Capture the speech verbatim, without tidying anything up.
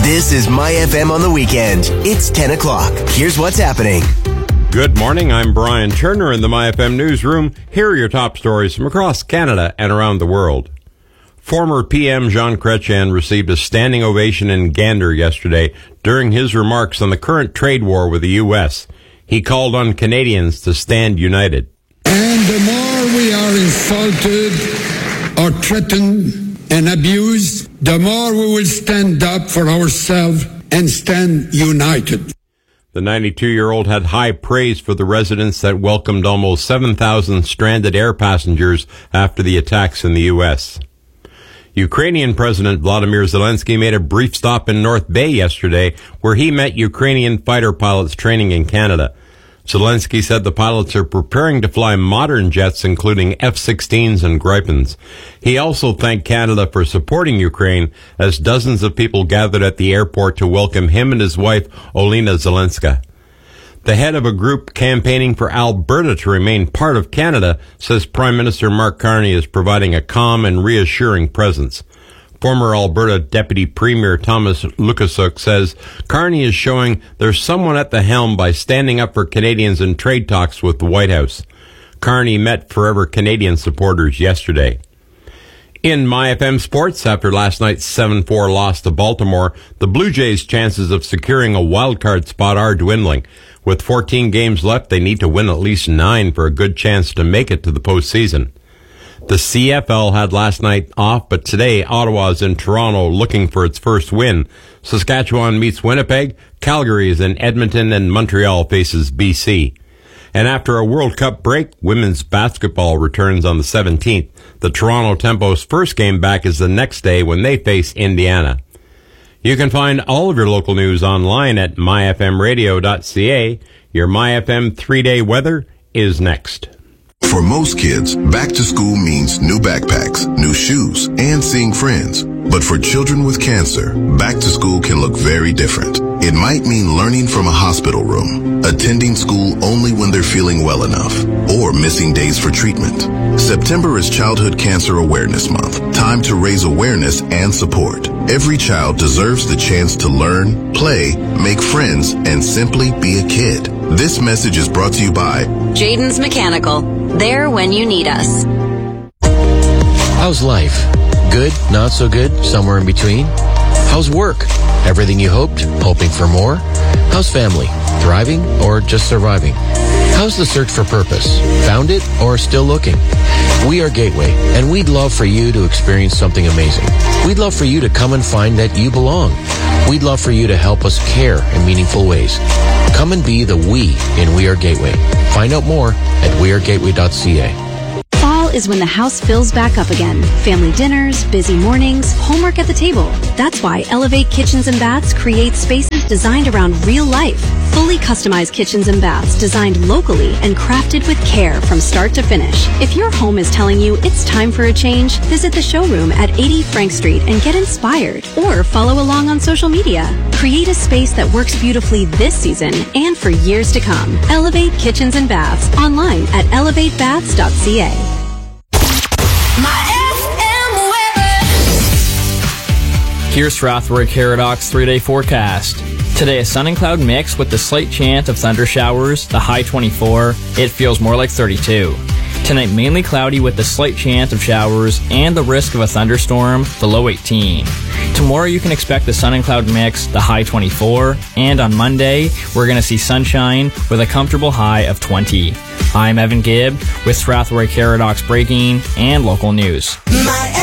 This is My F M on the weekend. It's ten o'clock. Here's what's happening. Good morning. I'm Brian Turner in the My F M newsroom. Here are your top stories from across Canada and around the world. Former P M Jean Chrétien received a standing ovation in Gander yesterday during his remarks on the current trade war with the U S. He called on Canadians to stand united. And the more we are insulted or threatened and abused, the more we will stand up for ourselves and stand united. The ninety-two-year-old had high praise for the residents that welcomed almost seven thousand stranded air passengers after the attacks in the U S. Ukrainian President Vladimir Zelensky made a brief stop in North Bay yesterday, where he met Ukrainian fighter pilots training in Canada. Zelensky said the pilots are preparing to fly modern jets, including F sixteens and Gripens. He also thanked Canada for supporting Ukraine, as dozens of people gathered at the airport to welcome him and his wife, Olena Zelenska. The head of a group campaigning for Alberta to remain part of Canada says Prime Minister Mark Carney is providing a calm and reassuring presence. Former Alberta Deputy Premier Thomas Lukasuk says Carney is showing there's someone at the helm by standing up for Canadians in trade talks with the White House. Carney met Forever Canadian supporters yesterday. In My F M Sports, after last night's seven four loss to Baltimore, the Blue Jays' chances of securing a wildcard spot are dwindling. With fourteen games left, they need to win at least nine for a good chance to make it to the postseason. The C F L had last night off, but today Ottawa's in Toronto looking for its first win. Saskatchewan meets Winnipeg, Calgary is in Edmonton, and Montreal faces B C. And after a World Cup break, women's basketball returns on the seventeenth. The Toronto Tempo's first game back is the next day when they face Indiana. You can find all of your local news online at my f m radio dot c a. Your My F M three-day weather is next. For most kids, back to school means new backpacks, new shoes, and seeing friends. But for children with cancer, back to school can look very different. It might mean learning from a hospital room, attending school only when they're feeling well enough, or missing days for treatment. September is Childhood Cancer Awareness Month. Time to raise awareness and support. Every child deserves the chance to learn, play, make friends, and simply be a kid. This message is brought to you by Jaden's Mechanical. There when you need us. How's life? Good, not so good, somewhere in between? How's work? Everything you hoped, hoping for more? How's family? Thriving or just surviving? How's the search for purpose? Found it or still looking? We are Gateway, and we'd love for you to experience something amazing. We'd love for you to come and find that you belong. We'd love for you to help us care in meaningful ways. Come and be the we in We Are Gateway. Find out more at we are gateway dot c a. Fall is when the house fills back up again. Family dinners, busy mornings, homework at the table. That's why Elevate Kitchens and Baths creates spaces designed around real life. Fully customized kitchens and baths designed locally and crafted with care from start to finish. If your home is telling you it's time for a change, visit the showroom at eighty Frank Street and get inspired. Or follow along on social media. Create a space that works beautifully this season and for years to come. Elevate Kitchens and Baths online at elevate baths dot c a. Here's Strathroy Caradox three-day forecast. Today, a sun and cloud mix with the slight chance of thunder showers, the high twenty-four. It feels more like thirty-two. Tonight, mainly cloudy with the slight chance of showers and the risk of a thunderstorm, the low eighteen. Tomorrow, you can expect the sun and cloud mix, the high twenty-four. And on Monday, we're going to see sunshine with a comfortable high of twenty. I'm Evan Gibb with Strathroy Caradox Breaking and Local News.